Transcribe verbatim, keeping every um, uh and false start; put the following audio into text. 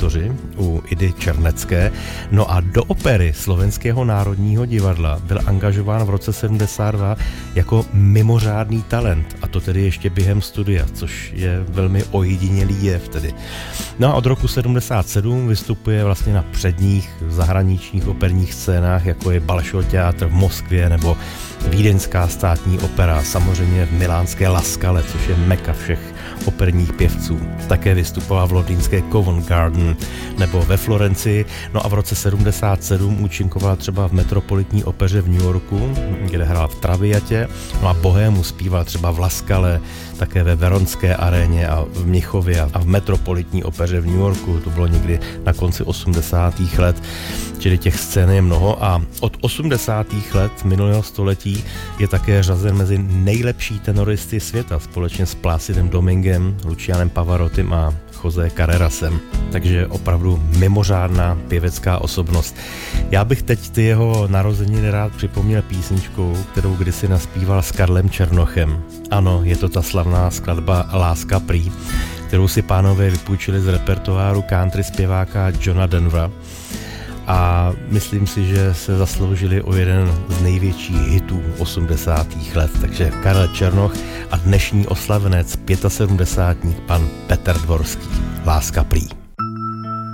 redaktoři u Idy Černecké. No a do opery Slovenského národního divadla byl angažován v roce sedmdesát dva jako mimořádný talent, a to tedy ještě během studia, což je velmi ojedinělý jev tedy. No a od roku sedmdesát sedm vystupuje vlastně na předních zahraničních operních scénách, jako je Balšoj teátr v Moskvě nebo Vídeňská státní opera, samozřejmě v milánské La Scale, což je meka všech operních pěvců. Také vystupoval v londýnské Covent Garden nebo ve Florencii. No a v roce sedmdesát sedm účinkoval třeba v Metropolitní opeře v New Yorku, kde hrál v Traviatě. No a bohému zpíval třeba v La Scale, také ve Veronské aréně a v Mnichově a v Metropolitní opeře v New Yorku. To bylo někdy na konci osmdesátých let, čili těch scén je mnoho, a od osmdesátých let minulého století je také řazen mezi nejlepší tenoristy světa společně s Plácidem Domingem, Lucianem Pavarottim a José Carrerasem. Takže opravdu mimořádná pěvecká osobnost. Já bych teď ty jeho narozeniny rád připomněl písničkou, kterou kdysi naspíval s Karlem Černochem. Ano, je to ta slavná skladba Láska prý, kterou si pánové vypůjčili z repertoáru country zpěváka Johna Denvera. A myslím si, že se zasloužili o jeden z největších hitů osmdesátých let. Takže Karel Černoch a dnešní oslavenec sedmdesátník pan Petr Dvorský. Láska prý.